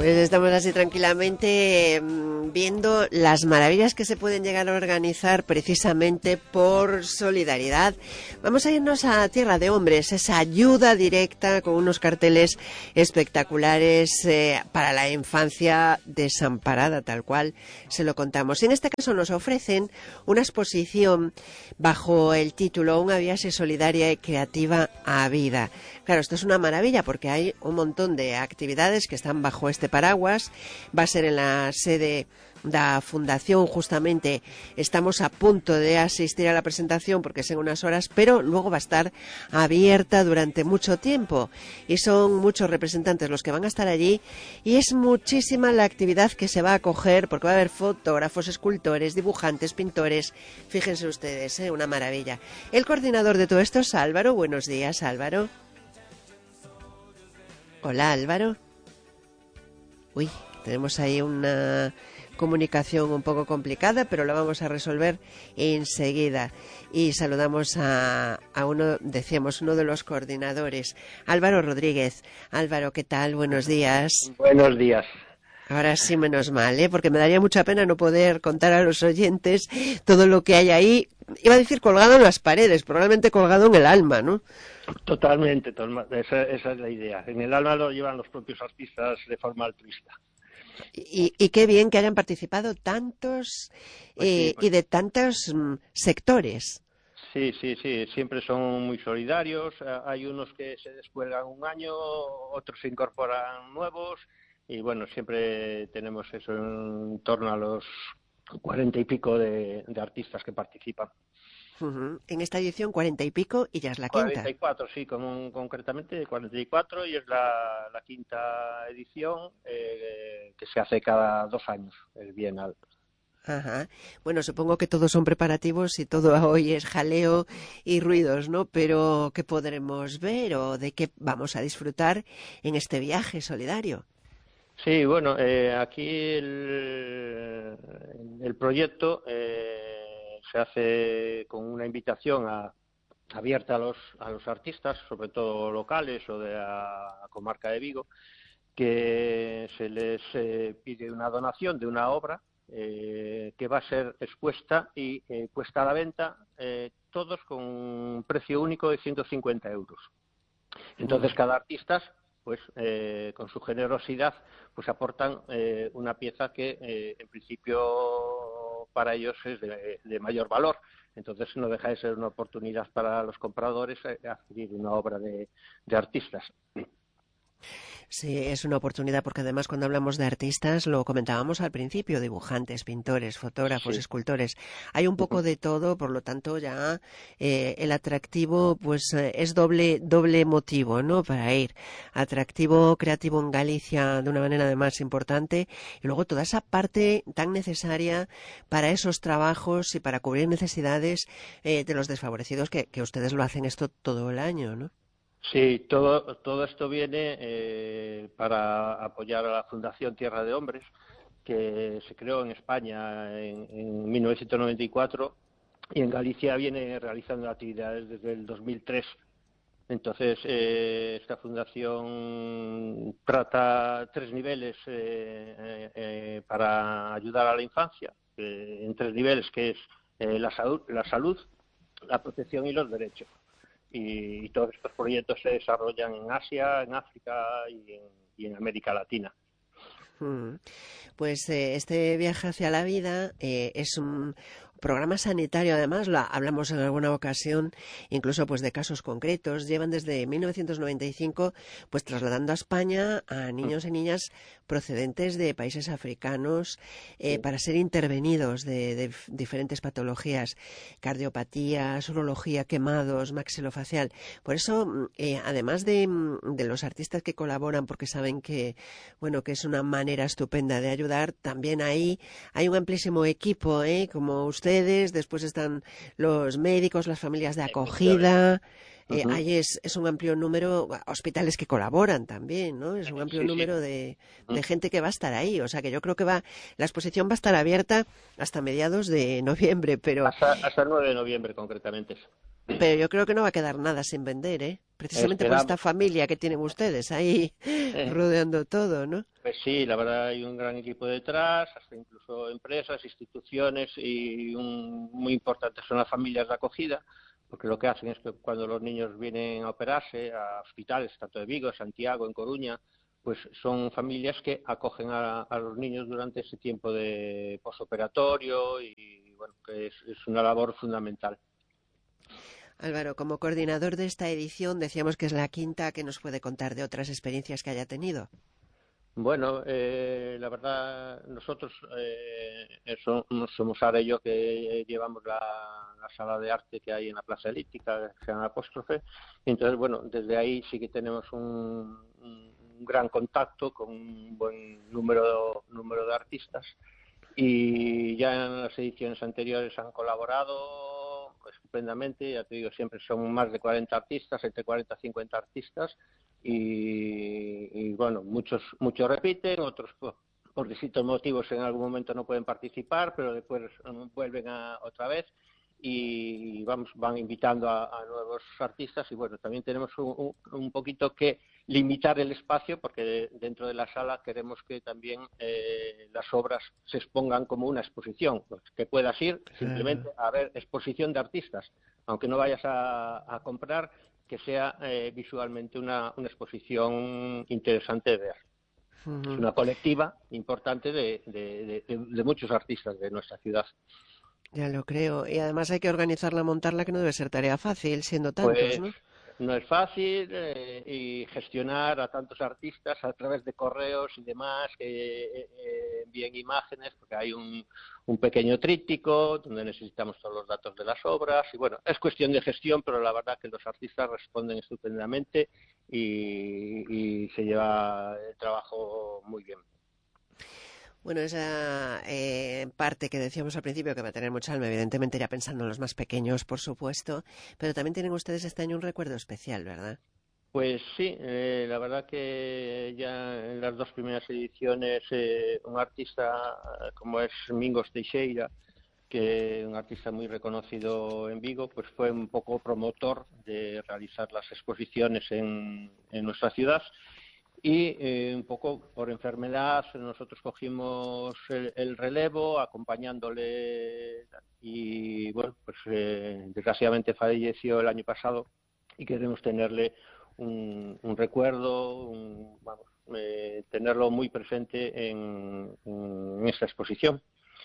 Pues estamos así tranquilamente viendo las maravillas que se pueden llegar a organizar precisamente por solidaridad. Vamos a irnos a Tierra de Hombres, esa ayuda directa con unos carteles espectaculares para la infancia desamparada, tal cual se lo contamos. Y en este caso nos ofrecen una exposición bajo el título Una viaxe solidaria y creativa a vida. Claro, esto es una maravilla porque hay un montón de actividades que están bajo este paraguas. Va a ser en la sede de la Fundación, justamente estamos a punto de asistir a la presentación porque es en unas horas, pero luego va a estar abierta durante mucho tiempo y son muchos representantes los que van a estar allí y es muchísima la actividad que se va a acoger porque va a haber fotógrafos, escultores, dibujantes, pintores. Fíjense ustedes, una maravilla. El coordinador de todo esto es Álvaro. Buenos días, Álvaro. Hola, Álvaro. Uy, tenemos ahí una comunicación un poco complicada, pero la vamos a resolver enseguida. Y saludamos a uno, decíamos, uno de los coordinadores, Álvaro Rodríguez. Álvaro, ¿qué tal? Buenos días. Buenos días. Ahora sí, menos mal, porque me daría mucha pena no poder contar a los oyentes todo lo que hay ahí. Iba a decir colgado en las paredes, probablemente colgado en el alma, ¿no? Totalmente, esa es la idea. En el alma lo llevan los propios artistas de forma altruista. Y qué bien que hayan participado tantos y de tantos sectores. Sí, siempre son muy solidarios. Hay unos que se descuelgan un año, otros se incorporan nuevos y bueno, siempre tenemos eso en torno a los 40 y pico de artistas que participan. En esta edición 40 y pico y ya es la 44, quinta. Sí, concretamente 44 y es la quinta edición que se hace cada 2 años, el Bienal. Ajá. Bueno, supongo que todos son preparativos y todo hoy es jaleo y ruidos, ¿no? Pero ¿qué podremos ver o de qué vamos a disfrutar en este viaje solidario? Sí, bueno, aquí el proyecto se hace con una invitación abierta a los artistas, sobre todo locales o de la comarca de Vigo, que se les pide una donación de una obra que va a ser expuesta y puesta a la venta, todos con un precio único de 150 euros. Entonces, cada artista, pues con su generosidad, pues aportan una pieza que en principio para ellos es de mayor valor. Entonces no deja de ser una oportunidad para los compradores adquirir una obra de artistas. Sí, es una oportunidad porque además cuando hablamos de artistas, lo comentábamos al principio, dibujantes, pintores, fotógrafos, Sí. Escultores, hay un poco de todo, por lo tanto ya el atractivo pues es doble motivo, ¿no? Para ir. Atractivo creativo en Galicia de una manera además importante y luego toda esa parte tan necesaria para esos trabajos y para cubrir necesidades de los desfavorecidos que ustedes lo hacen esto todo el año, ¿no? Sí, todo esto viene para apoyar a la Fundación Tierra de Hombres, que se creó en España en 1994 y en Galicia viene realizando actividades desde el 2003. Entonces, esta fundación trata 3 niveles para ayudar a la infancia, en 3 niveles, que es la salud, la protección y los derechos. Y todos estos proyectos se desarrollan en Asia, en África y en América Latina. Pues este viaje hacia la vida es un programa sanitario, además lo hablamos en alguna ocasión, incluso pues de casos concretos. Llevan desde 1995 pues trasladando a España a niños y niñas procedentes de países africanos para ser intervenidos de diferentes patologías, cardiopatías, urología, quemados, maxilofacial. Por eso, además de los artistas que colaboran porque saben que que es una manera estupenda de ayudar, también ahí hay un amplísimo equipo, como ustedes, después están los médicos, las familias de acogida, ahí es un amplio número, hospitales que colaboran también, ¿no? Es un amplio número de gente que va a estar ahí, o sea que yo creo que la exposición va a estar abierta hasta mediados de noviembre, pero... Hasta el 9 de noviembre concretamente. Pero yo creo que no va a quedar nada sin vender, ¿eh? Precisamente por esta Esperamos. familia que tienen ustedes ahí Eh, rodeando todo, ¿no? Pues sí, la verdad hay un gran equipo detrás, hasta incluso empresas, instituciones y muy importante son las familias de acogida, porque lo que hacen es que cuando los niños vienen a operarse a hospitales, tanto de Vigo, Santiago, en Coruña, pues son familias que acogen a los niños durante ese tiempo de posoperatorio y bueno, que es una labor fundamental. Álvaro, como coordinador de esta edición, decíamos que es la quinta, que nos puede contar de otras experiencias que haya tenido. Bueno, la verdad, nosotros somos Sara y yo que llevamos la sala de arte que hay en la Plaza Elíptica, que se llama Apóstrofe. Entonces, bueno, desde ahí sí que tenemos un gran contacto con un buen número de artistas y ya en las ediciones anteriores han colaborado estupendamente, ya te digo, siempre son más de 40 artistas, entre 40 y 50 artistas, y bueno, muchos repiten, otros por distintos motivos en algún momento no pueden participar, pero después vuelven otra vez y van invitando a nuevos artistas y bueno, también tenemos un poquito que limitar el espacio porque dentro de la sala queremos que también las obras se expongan como una exposición, pues, que puedas ir simplemente Claro. a ver exposición de artistas, aunque no vayas a comprar, que sea visualmente una exposición interesante de ver. Es Ujú. una colectiva importante de muchos artistas de nuestra ciudad. Ya lo creo. Y además hay que organizarla, montarla, que no debe ser tarea fácil, siendo tantos, Pues ¿no? no es fácil y gestionar a tantos artistas a través de correos y demás que envíen imágenes, porque hay un pequeño tríptico donde necesitamos todos los datos de las obras y bueno, es cuestión de gestión, pero la verdad que los artistas responden estupendamente y se lleva el trabajo muy bien. Bueno, esa parte que decíamos al principio que va a tener mucha alma, evidentemente ya pensando en los más pequeños, por supuesto, pero también tienen ustedes este año un recuerdo especial, ¿verdad? Pues sí, la verdad que ya en las dos primeras ediciones un artista como es Mingos Teixeira, que es un artista muy reconocido en Vigo, pues fue un poco promotor de realizar las exposiciones en nuestra ciudad y un poco por enfermedad nosotros cogimos el relevo acompañándole y bueno, pues desgraciadamente falleció el año pasado y queremos tenerle un recuerdo, vamos, tenerlo muy presente en esta exposición.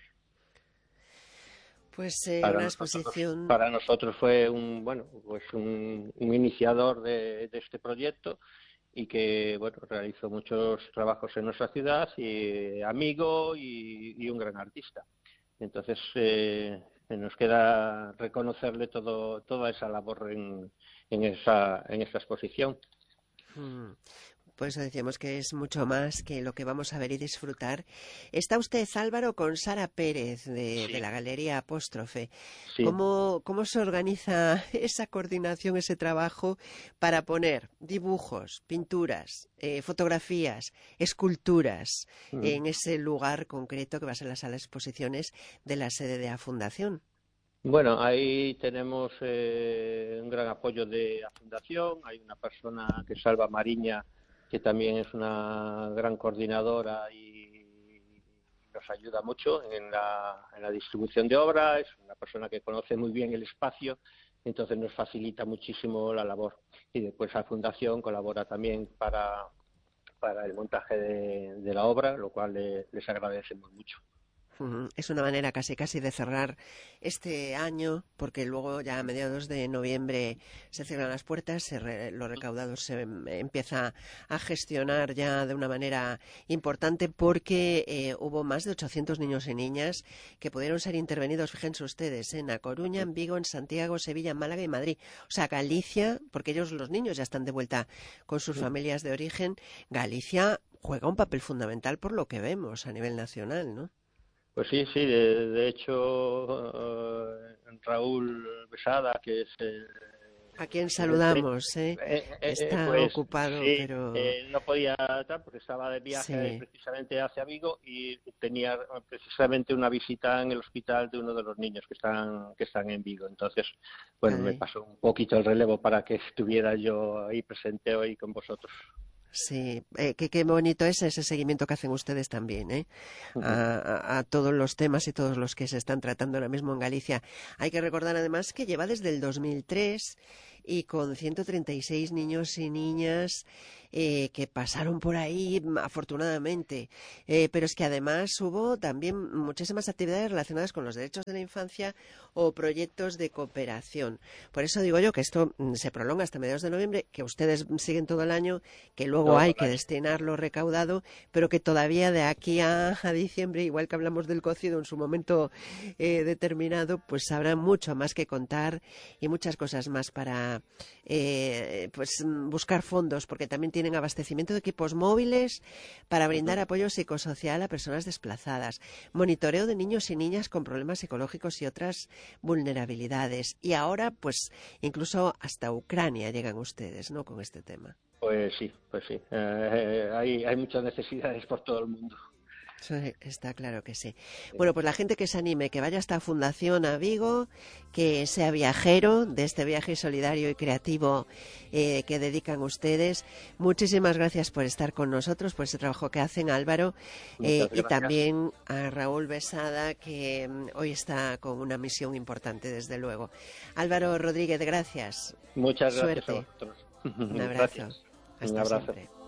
Pues Para una nosotros, exposición. para nosotros fue bueno, pues un iniciador de este proyecto y que bueno realizó muchos trabajos en nuestra ciudad y amigo y un gran artista. Entonces nos queda reconocerle toda esa labor en esta exposición. mm, Por eso decíamos que es mucho más que lo que vamos a ver y disfrutar. Está usted, Álvaro, con Sara Pérez de Sí, la Galería Apóstrofe. sí. ¿Cómo se organiza esa coordinación, ese trabajo para poner dibujos, pinturas, fotografías, esculturas Mm. en ese lugar concreto que va a ser la sala de exposiciones de la sede de la Fundación? Bueno, ahí tenemos un gran apoyo de la Fundación. Hay una persona que es Salva Mariña, que también es una gran coordinadora y nos ayuda mucho en la distribución de obras. Es una persona que conoce muy bien el espacio, entonces nos facilita muchísimo la labor. Y después la Fundación colabora también para el montaje de la obra, lo cual les agradecemos mucho. Es una manera casi casi de cerrar este año, porque luego ya a mediados de noviembre se cierran las puertas, lo recaudado se empieza a gestionar ya de una manera importante, porque hubo más de 800 niños y niñas que pudieron ser intervenidos, fíjense ustedes, en A Coruña, en Vigo, en Santiago, Sevilla, Málaga y Madrid. O sea, Galicia, porque ellos los niños ya están de vuelta con sus familias de origen, Galicia juega un papel fundamental por lo que vemos a nivel nacional, ¿no? Pues sí, sí, de hecho Raúl Besada, que es A quien saludamos, está pues, ocupado, sí, pero... no podía estar porque estaba de viaje precisamente hacia Vigo y tenía precisamente una visita en el hospital de uno de los niños que están en Vigo. Entonces, bueno, me pasó un poquito el relevo para que estuviera yo ahí presente hoy con vosotros. Sí, qué bonito es ese seguimiento que hacen ustedes también, a todos los temas y todos los que se están tratando ahora mismo en Galicia. Hay que recordar además que lleva desde el 2003 y con 136 niños y niñas que pasaron por ahí, afortunadamente. Pero es que además hubo también muchísimas actividades relacionadas con los derechos de la infancia o proyectos de cooperación. Por eso digo yo que esto se prolonga hasta mediados de noviembre, que ustedes siguen todo el año, que luego hay que destinar lo recaudado, pero que todavía de aquí a diciembre, igual que hablamos del cocido en su momento determinado, pues habrá mucho más que contar y muchas cosas más para pues buscar fondos, porque también tienen abastecimiento de equipos móviles para brindar apoyo psicosocial a personas desplazadas, monitoreo de niños y niñas con problemas psicológicos y otras vulnerabilidades. Y ahora, pues, incluso hasta Ucrania llegan ustedes, ¿no?, con este tema. Pues sí. Hay muchas necesidades por todo el mundo. Sí, está claro que sí. Bueno, pues la gente que se anime, que vaya a esta fundación a Vigo, que sea viajero de este viaje solidario y creativo que dedican ustedes. Muchísimas gracias por estar con nosotros, por ese trabajo que hacen, Álvaro, y también a Raúl Besada, que hoy está con una misión importante, desde luego. Álvaro Rodríguez, gracias. Muchas gracias. Suerte. A vosotros. Un abrazo. Gracias. Hasta Un abrazo. siempre.